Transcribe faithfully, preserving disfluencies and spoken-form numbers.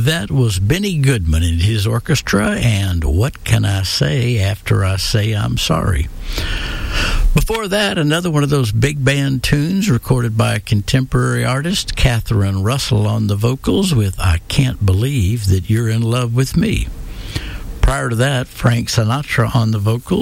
That was Benny Goodman and his orchestra, and What Can I Say After I Say I'm Sorry? Before that, another one of those big band tunes recorded by a contemporary artist, Catherine Russell on the vocals with I Can't Believe That You're in Love with Me. Prior to that, Frank Sinatra on the vocals.